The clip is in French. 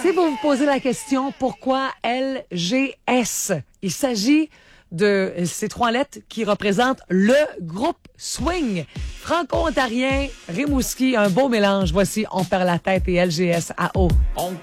Si vous vous posez la question, pourquoi LGS? Il s'agit de ces 3 lettres qui représentent le groupe swing. Franco-ontarien, Rimouski, un beau mélange. Voici On perd la tête et LGS à eau. On